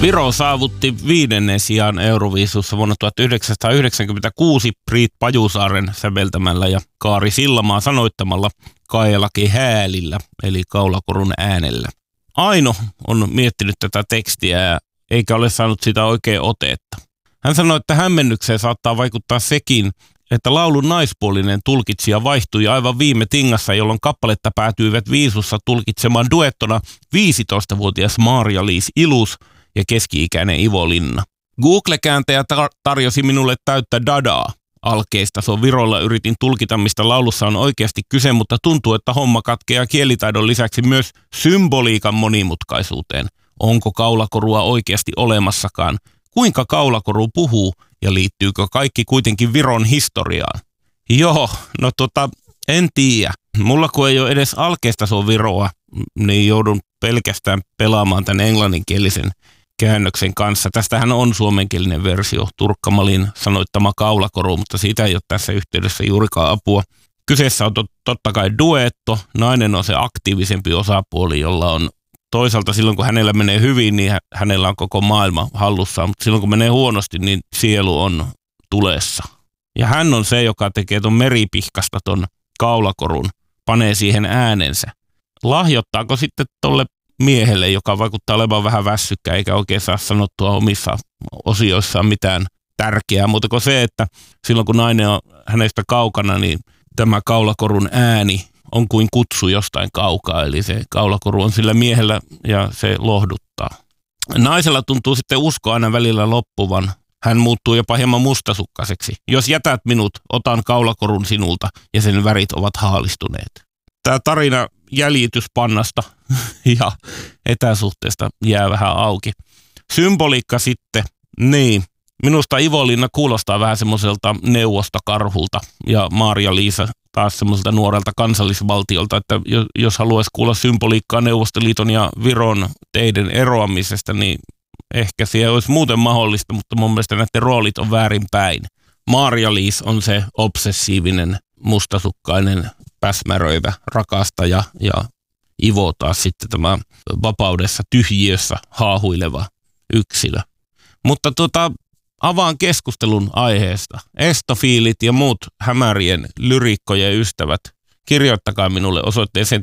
Viro saavutti 5. sijan Euroviisussa vuonna 1996 Priit Pajusaaren säveltämällä ja Kaari Sillamaa sanoittamalla Kaelaki häälillä, eli kaulakorun äänellä. Aino on miettinyt tätä tekstiä eikä ole saanut sitä oikein otetta. Hän sanoi, että hämmennykseen saattaa vaikuttaa sekin, että laulun naispuolinen tulkitsija vaihtui aivan viime tingassa, jolloin kappaletta päätyivät viisussa tulkitsemaan duettona 15-vuotias Maria-Liis Ilus ja keski-ikäinen Ivo Linna. Google-kääntäjä tarjosi minulle täyttä dadaa. Alkeistason Virolla yritin tulkita, mistä laulussa on oikeasti kyse, mutta tuntuu, että homma katkeaa kielitaidon lisäksi myös symboliikan monimutkaisuuteen. Onko kaulakorua oikeasti olemassakaan? Kuinka kaulakoru puhuu ja liittyykö kaikki kuitenkin Viron historiaan? Joo, no en tiedä. Mulla kun ei ole edes alkeistason Viroa, niin joudun pelkästään pelaamaan tämän englanninkielisen käännöksen kanssa. Tästähän on suomenkielinen versio, Turkka-Malin sanoittama kaulakoru, mutta siitä ei ole tässä yhteydessä juurikaan apua. Kyseessä on totta kai duetto. Nainen on se aktiivisempi osapuoli, jolla on toisaalta silloin, kun hänellä menee hyvin, niin hänellä on koko maailma hallussaan, mutta silloin, kun menee huonosti, niin sielu on tulessa. Ja hän on se, joka tekee ton meripihkasta ton kaulakorun, panee siihen äänensä. Lahjoittaako sitten tolle miehelle, joka vaikuttaa olevan vähän väsykkä, eikä oikein saa sanottua omissa osioissaan mitään tärkeää, mutta kuin se, että silloin kun nainen on hänestä kaukana, niin tämä kaulakorun ääni on kuin kutsu jostain kaukaa, eli se kaulakoru on sillä miehellä ja se lohduttaa. Naisella tuntuu sitten usko aina välillä loppuvan. Hän muuttuu jopa hieman mustasukkaiseksi. Jos jätät minut, otan kaulakorun sinulta ja sen värit ovat haalistuneet. Tämä tarina jäljityspannasta ja etäsuhteesta jää vähän auki. Symboliikka sitten, niin. Minusta Ivo Linna kuulostaa vähän semmoiselta neuvostokarhulta ja Maria-Liisa taas semmoiselta nuorelta kansallisvaltiolta, että jos haluaisi kuulla symboliikkaa Neuvostoliiton ja Viron teiden eroamisesta, niin ehkä se olisi muuten mahdollista, mutta mun mielestä näiden roolit on väärinpäin. Maria-Liis on se obsessiivinen, mustasukkainen, päsmäröivä rakastaja ja Ivo taas sitten tämä vapaudessa tyhjiössä haahuileva yksilö. Mutta avaan keskustelun aiheesta. Estofiilit ja muut hämärien lyriikkojen ystävät, kirjoittakaa minulle osoitteeseen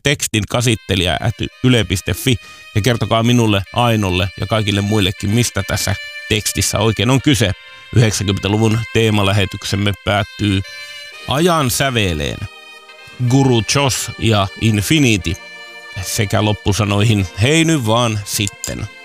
tekstinkäsittelijä@yle.fi ja kertokaa minulle, Ainolle ja kaikille muillekin, mistä tässä tekstissä oikein on kyse. 90-luvun teemalähetyksemme päättyy ajan säveleen. Guru Josh ja Infinity sekä loppusanoihin hei nyt vaan sitten.